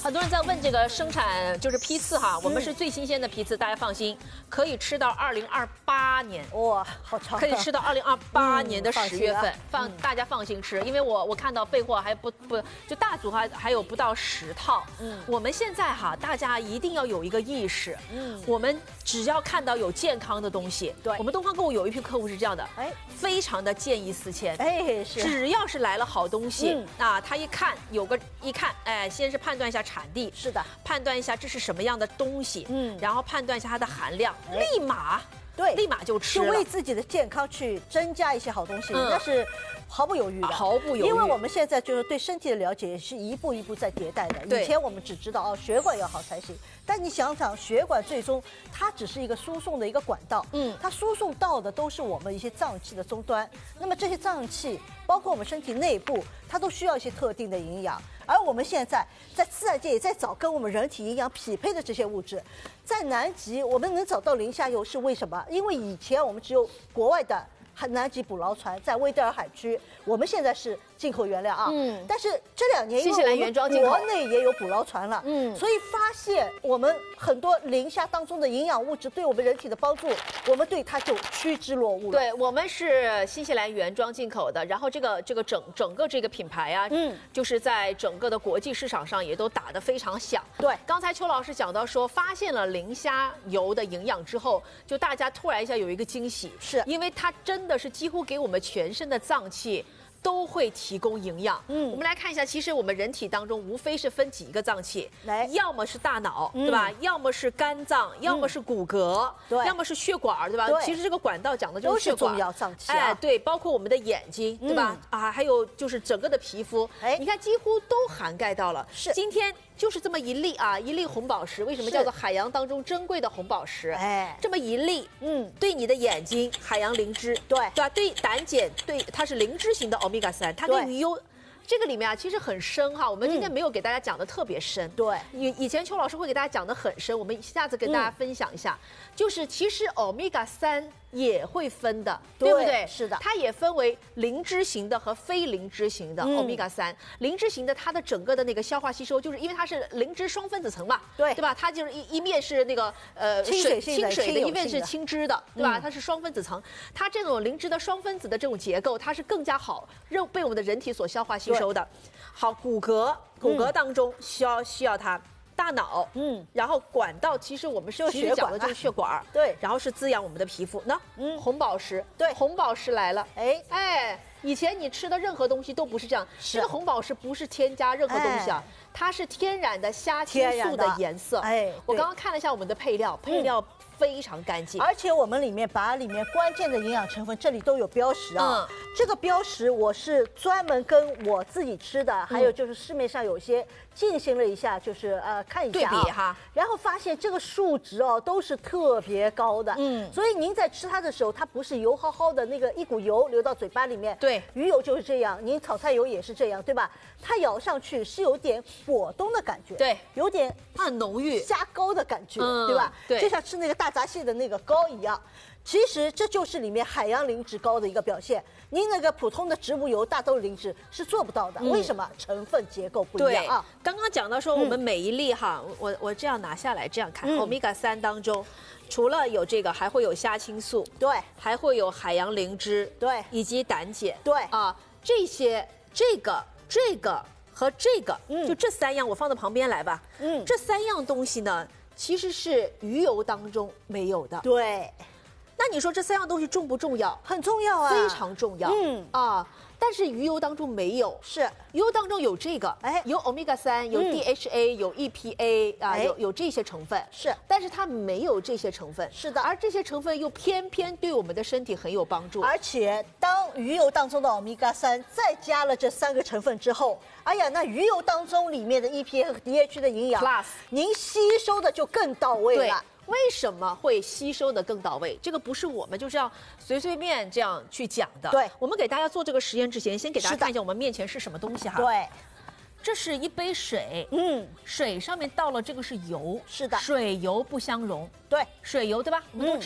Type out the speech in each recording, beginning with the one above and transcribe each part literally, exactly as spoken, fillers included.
很多人在问这个生产就是批次哈，我们是最新鲜的批次，大家放心，可以吃到二零二八年。 哇，好长！ 可以吃到二零二八年的十月份，放大家放心吃，因为我我看到备货还不不就大组还还有不到十套。嗯，我们现在哈，大家一定要有一个意识，嗯，我们只要看到有健康的东西，对，我们东方购物有一批客户是这样的，哎，非常的见异思迁，哎，是，只要是来了好东西，嗯、啊，他一看有个一看，哎，先是判断一下产地， 是的， 判断一下这是什么样的东西，嗯，然后判断一下它的含量，立马。对，立马就吃了， 就为自己的健康去增加一些好东西，嗯、那是毫不犹豫的， 毫不犹豫。 因为我们现在就是对身体的了解也是一步一步在迭代的。以前我们只知道哦，血管要好才行，但你想想，血管最终它只是一个输送的一个管道，嗯，它输送到的都是我们一些脏器的终端。那么这些脏器，包括我们身体内部，它都需要一些特定的营养。而我们现在在自然界也在找跟我们人体营养匹配的这些物质，在南极我们能找到磷虾油是为什么？因为以前我们只有国外的南极捕捞船在威德尔海区，我们现在是进口原料啊，嗯，但是这两年因为我们国内也有捕捞船了，嗯，所以发现我们很多磷虾当中的营养物质对我们人体的帮助，我们对它就趋之若鹜了。 对，我们是新西兰原装进口的，然后这个这个整整个这个品牌啊，嗯，就是在整个的国际市场上也都打得非常响。对，刚才邱老师讲到说，发现了磷虾油的营养之后，就大家突然一下有一个惊喜，是因为它真的是几乎给我们全身的脏器都会提供营养。嗯，我们来看一下，其实我们人体当中无非是分几个脏器，来，要么是大脑，嗯、对吧？要么是肝脏，要么是骨骼，对、嗯，要么是血管，对吧？对，其实这个管道讲的就是血管， 都是重要脏器、啊。 哎，对，包括我们的眼睛，对吧？嗯、啊，还有就是整个的皮肤，哎，你看几乎都涵盖到了。是，今天就是这么一粒啊，一粒红宝石，为什么叫做海洋当中珍贵的红宝石？哎，这么一粒，嗯，对你的眼睛，海洋灵芝，对，对吧？对胆碱，对，它是灵芝型的欧米伽三，它跟鱼油。这个里面啊，其实很深哈，我们今天没有给大家讲的特别深。对，以以前邱老师会给大家讲的很深，我们下次跟大家分享一下，嗯、就是其实欧米伽三也会分的，对不对？是的，它也分为灵芝型的和非灵芝型的欧米伽三。灵芝型的它的整个的那个消化吸收，就是因为它是灵芝双分子层嘛，对对吧？它就是一一面是那个呃清水清水的，一面是清脂的，对吧？它是双分子层，它这种灵芝的双分子的这种结构，它是更加好肉被我们的人体所消化吸收。收的，好，骨骼骨骼当中需要、嗯、需要它，大脑，嗯，然后管道其实我们是其实讲的就是血管，对，然后是滋养我们的皮肤。那，嗯，红宝石，对，红宝石来了，哎哎，以前你吃的任何东西都不是这样，这个红宝石不是添加任何东西啊，哎、它是天然的虾青素的颜色。哎，我刚刚看了一下我们的配料，配料。嗯非常干净， 而且我们里面把里面关键的营养成分这里都有标识啊。嗯，这个标识我是专门跟我自己吃的，嗯、还有就是市面上有些进行了一下，就是呃看一下、啊、 对比哈， 然后发现这个数值哦都是特别高的。嗯，所以您在吃它的时候，它不是油耗耗的那个一股油流到嘴巴里面。对，鱼油就是这样，您炒菜油也是这样，对吧？它咬上去是有点果冻的感觉，对，有点很浓郁虾膏的感觉，嗯、对吧？对，就像吃那个大闸蟹的那个膏一样。其实这就是里面海洋磷脂膏的一个表现，您那个普通的植物油、大豆磷脂是做不到的。嗯、为什么？成分结构不一样啊。 刚刚讲到说，我们每一粒哈，嗯、我我这样拿下来这样看，欧米伽三当中，除了有这个，还会有虾青素，对，还会有海洋灵芝，对，以及胆碱，对啊，这些这个这个和这个，嗯，就这三样，我放到旁边来吧。嗯，这三样东西呢，其实是鱼油当中没有的。对。那你说这三样东西重不重要？ 很重要啊， 非常重要。嗯啊，但是鱼油当中没有，是鱼油当中有这个，哎，有欧米伽三，有 D H A，、嗯、有 E P A 啊，哎、有有这些成分，是，但是它没有这些成分，是的，而这些成分又偏偏对我们的身体很有帮助。 而且当鱼油当中的欧米伽三再加了这三个成分之后，哎呀，那鱼油当中里面的 E P A 和 D H A 的营养 ，Plus， 您吸收的就更到位了。 为什么会吸收的更到位？这个不是我们就这样随随便这样去讲的。对，我们给大家做这个实验之前，先给大家看一下我们面前是什么东西哈。对，这是一杯水，嗯，水上面倒了这个是油，是的，水油不相容。对，水油对吧？我们都知道，嗯、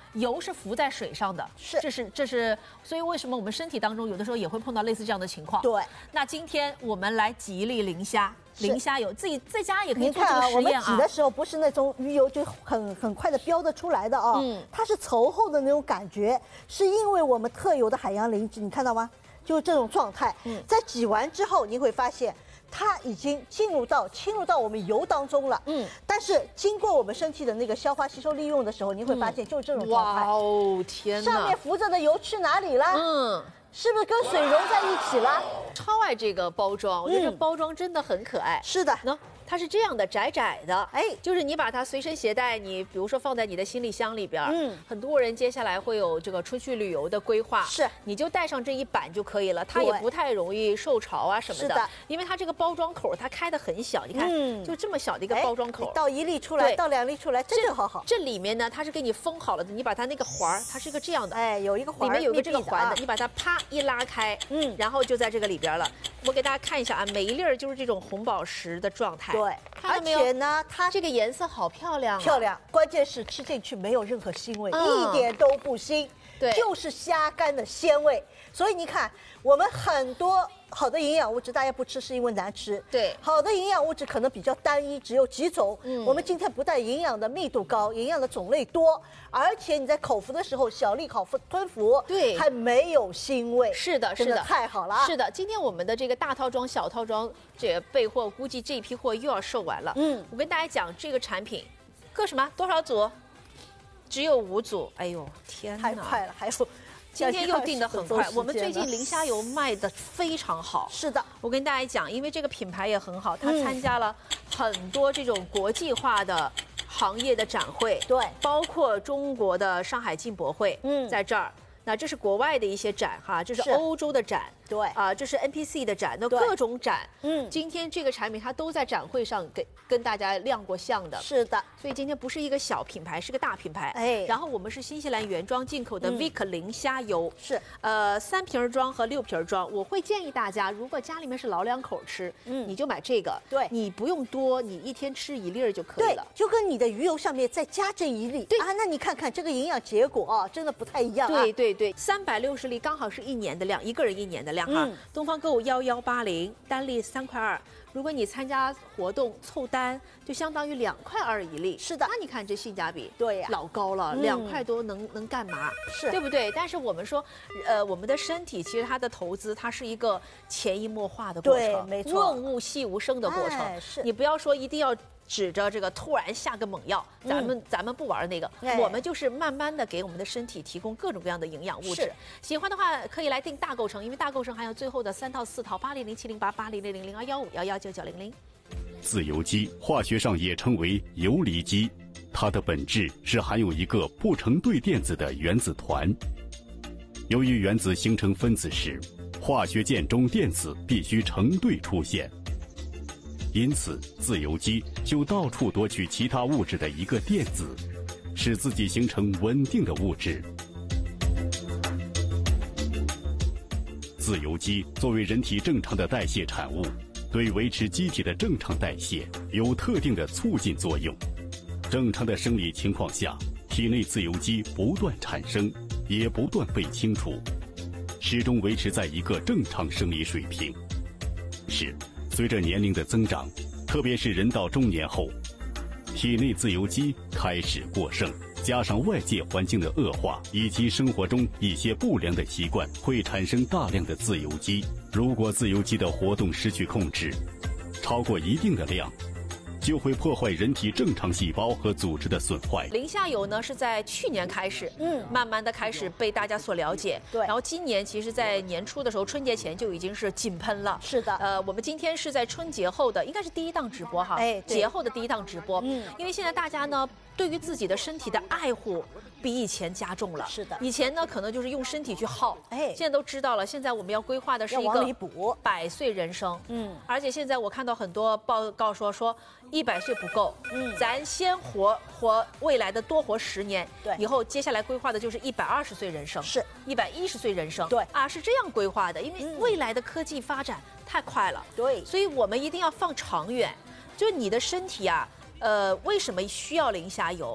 油是浮在水上的， 是， 这是这是，所以为什么我们身体当中有的时候也会碰到类似这样的情况？ 对。 那今天我们来挤一粒磷虾。磷虾油自己在家也可以做这个实验啊。 我们挤的时候不是那种鱼油就很很快的飙得出来的啊，嗯，它是稠厚的那种感觉，是因为我们特有的海洋磷脂，你看到吗？就是这种状态。嗯，在挤完之后，你会发现它已经进入到侵入到我们油当中了。嗯，但是经过我们身体的那个消化吸收利用的时候，你会发现就是这种状态。 哇哦，天哪！ 上面浮着的油去哪里了？嗯。是不是跟水融在一起了？ 超爱这个包装，我觉得这包装真的很可爱。 是的， 喏，它是这样的，窄窄的，哎，就是你把它随身携带，你比如说放在你的行李箱里边，嗯，很多人接下来会有这个出去旅游的规划， 是， 你就带上这一板就可以了，它也不太容易受潮啊什么的，是的，因为它这个包装口它开的很小，你看，嗯，就这么小的一个包装口， 倒一粒出来，倒两粒出来，真的好好。 这里面呢，它是给你封好了的，你把它那个环儿，它是一个这样的， 哎，有一个环， 里面有个这个环的，你把它啪一拉开，嗯，然后就在这个里边了。我给大家看一下啊，每一粒儿就是这种红宝石的状态， 对，而且呢，它这个颜色好漂亮， 漂亮，关键是吃进去没有任何腥味，一点都不腥， 对， 就是虾干的鲜味。所以你看，我们很多好的营养物质大家不吃是因为难吃， 对， 好的营养物质可能比较单一，只有几种。嗯，我们今天不但营养的密度高，营养的种类多，而且你在口服的时候小粒好吞服， 对， 还没有腥味。 是的，是的， 太好了。 是的，今天我们的这个大套装、小套装这个备货，估计这一批货又要售完了。嗯，我跟大家讲，这个产品，各什么多少组？只有五组。哎呦，天哪， 太快了，还有。 今天又订得很快，我们最近磷虾油卖得非常好。 是的， 我跟大家讲，因为这个品牌也很好，它参加了很多这种国际化的行业的展会， 对， 包括中国的上海进博会，嗯，在这儿。那这是国外的一些展哈，这是欧洲的展， 对啊，这是 N P C 的展，那各种展，嗯，今天这个产品它都在展会上给跟大家亮过相的， 是的， 所以今天不是一个小品牌，是个大品牌，哎，然后我们是新西兰原装进口的 Vic 磷虾油， 是， 呃，三瓶装和六瓶装，我会建议大家，如果家里面是老两口吃，嗯，你就买这个， 对， 你不用多，你一天吃一粒就可以了， 对，就跟你的鱼油上面再加这一粒， 对啊，那你看看这个营养结果啊，真的不太一样啊，对对对，三百六十粒刚好是一年的量，一个人一年的量哈。嗯、东方购物幺幺八零，单粒三块二。如果你参加活动凑单，就相当于两块二一粒。 是的， 那你看这性价比， 对呀， 老高了，两、嗯、块多能能干嘛？ 是对不对？但是我们说，呃，我们的身体其实它的投资，它是一个潜移默化的过程， 对，没错， 润物细无声的过程。 哎、是你不要说一定要。指着这个突然下个猛药，咱们、嗯、咱们不玩那个，哎、我们就是慢慢的给我们的身体提供各种各样的营养物质。喜欢的话可以来订大购城，因为大购城还有最后的三套四套八零零七零八八零零零零二幺五幺幺九九零零。 自由基化学上也称为游离基，它的本质是含有一个不成对电子的原子团。由于原子形成分子时，化学键中电子必须成对出现。因此，自由基就到处夺取其他物质的一个电子，使自己形成稳定的物质。自由基作为人体正常的代谢产物，对维持机体的正常代谢有特定的促进作用。正常的生理情况下，体内自由基不断产生，也不断被清除，始终维持在一个正常生理水平。是。随着年龄的增长，特别是人到中年后，体内自由基开始过剩，加上外界环境的恶化以及生活中一些不良的习惯，会产生大量的自由基。如果自由基的活动失去控制，超过一定的量，就会破坏人体正常细胞和组织的损坏。 磷虾油呢是在去年开始，嗯，慢慢的开始被大家所了解。 对， 然后今年其实，在年初的时候，春节前就已经是井喷了。 是的， 呃，我们今天是在春节后的，应该是第一档直播哈，哎，节后的第一档直播。嗯，因为现在大家呢，对于自己的身体的爱护比以前加重了。 是的， 以前呢可能就是用身体去耗，哎，现在都知道了。现在我们要规划的是一个百岁人生。嗯，而且现在我看到很多报告说说。一百岁不够，嗯，咱先活活未来的多活十年， 对， 以后接下来规划的就是一百二十岁人生， 是一百一十岁人生， 对啊，是这样规划的，因为未来的科技发展太快了， 对， 所以我们一定要放长远。就你的身体啊，呃，为什么需要磷虾油？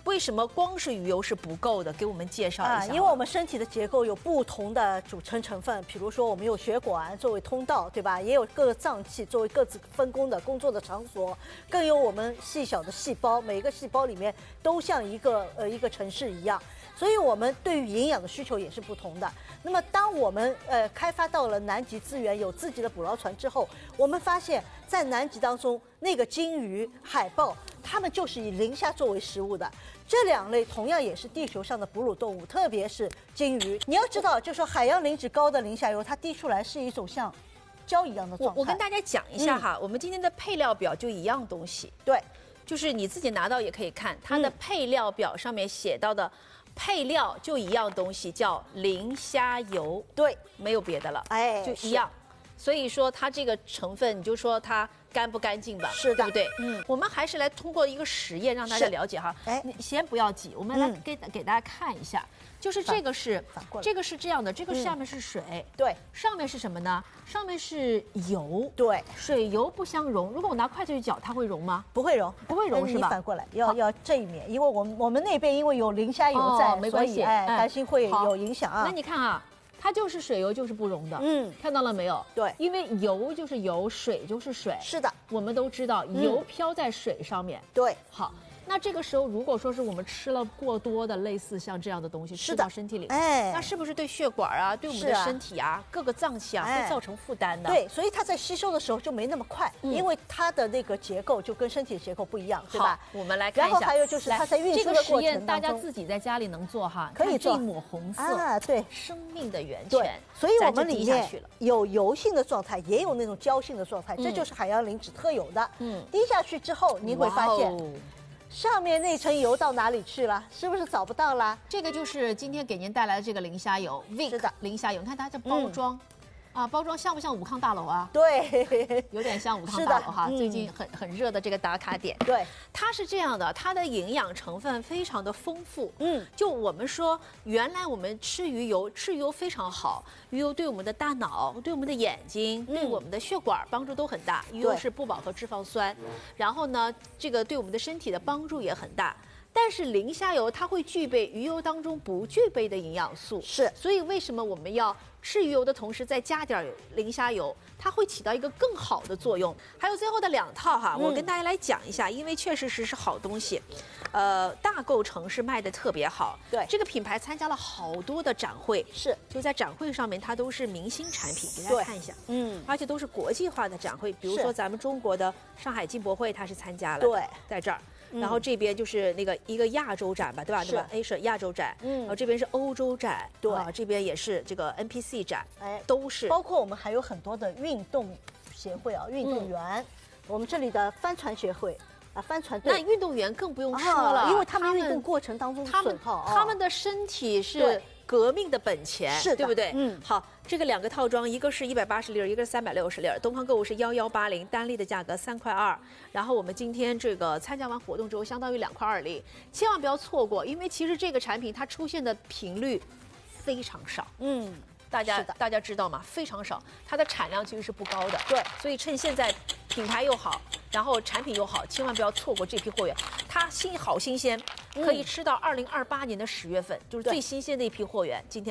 为什么光是鱼油是不够的？给我们介绍一下。啊， 因为我们身体的结构有不同的组成成分，比如说我们有血管作为通道，对吧？也有各个脏器作为各自分工的工作的场所，更有我们细小的细胞，每个细胞里面都像一个呃一个城市一样。所以，我们对于营养的需求也是不同的。那么，当我们呃开发到了南极资源，有自己的捕捞船之后，我们发现，在南极当中，那个鲸鱼、海豹，它们就是以磷虾作为食物的。这两类同样也是地球上的哺乳动物，特别是鲸鱼。你要知道，就说海洋磷脂高的磷虾油，它滴出来是一种像胶一样的状态。 我我跟大家讲一下哈，嗯、我们今天的配料表就一样东西， 对， 就是你自己拿到也可以看，它的配料表上面写到的。配料就一样东西，叫磷虾油， 对， 没有别的了， 哎， 就一样。所以说它这个成分，你就说它干不干净吧， 是的， 对不对？ 嗯， 我们还是来通过一个实验让大家了解哈。哎，你先不要急，我们来给、嗯、给大家看一下，就是这个是这个是这样的，这个下面是水，嗯、 对， 上面是什么呢？上面是油， 对， 水油不相容。如果我拿筷子去搅，它会溶吗？ 不会溶， 不会溶是吧？ 你反过来，要要这一面，因为我们我们那边因为有磷虾油在， 哦、没关系， 哎，担心会有影响啊。 那你看啊。它就是水油，就是不溶的。嗯，看到了没有？ 对， 因为油就是油，水就是水。 是的， 我们都知道，油飘在水上面。 对， 好。那这个时候，如果说是我们吃了过多的类似像这样的东西吃到身体里，哎，那是不是对血管啊、对我们的身体啊、各个脏器啊会造成负担的？ 对，所以它在吸收的时候就没那么快，因为它的那个结构就跟身体的结构不一样，对吧？ 我们来看一下。 然后还有就是它在运输的过程当中，这个实验大家自己在家里能做哈， 可以做。 这一抹红色啊，对， 生命的源泉。 所以我们里面有油性的状态，也有那种胶性的状态，这就是海洋磷脂特有的。嗯，滴下去之后，你会发现。上面那层油到哪里去了？是不是找不到啦？ 这个就是今天给您带来的这个磷虾油 ，Vic 是的， 磷虾油。你看它这包装，嗯、啊，包装像不像武康大楼啊？ 对， 有点像武康大楼哈。嗯、最近很很热的这个打卡点。 对， 它是这样的，它的营养成分非常的丰富。嗯，就我们说，原来我们吃鱼油，吃鱼油非常好，鱼油对我们的大脑、对我们的眼睛、嗯、对我们的血管帮助都很大。鱼油是不饱和脂肪酸，然后呢，这个对我们的身体的帮助也很大。但是磷虾油它会具备鱼油当中不具备的营养素， 是， 所以为什么我们要吃鱼油的同时再加点磷虾油，它会起到一个更好的作用。还有最后的两套哈，我跟大家来讲一下，因为确实是是好东西，呃，大购城市卖的特别好， 对， 这个品牌参加了好多的展会， 是， 就在展会上面它都是明星产品，给大家看一下，嗯，而且都是国际化的展会，比如说咱们中国的上海进博会它是参加了， 对， 在这儿。然后这边就是那个一个亚洲展吧，对吧？对吧 ？A 是亚洲展，嗯，然后这边是欧洲展， 对， 啊，这边也是这个 N P C 展，哎，都是。 包括我们还有很多的运动协会啊，运动员，嗯、我们这里的帆船协会啊，帆船队。 那运动员更不用说了， 啊、因为他们运动过程当中损耗， 他们他们的身体是革命的本钱， 是对不对？ 嗯， 好。这个两个套装，一个是一百八十粒，一个是三百六十粒。东方购物是幺幺八零，单粒的价格三块二。然后我们今天这个参加完活动之后，相当于两块二粒，千万不要错过，因为其实这个产品它出现的频率非常少。嗯，大家大家知道吗？非常少，它的产量其实是不高的。 对， 所以趁现在品牌又好，然后产品又好，千万不要错过这批货源。它新好新鲜，可以吃到二零二八年的十月份，就是最新鲜的一批货源。今天。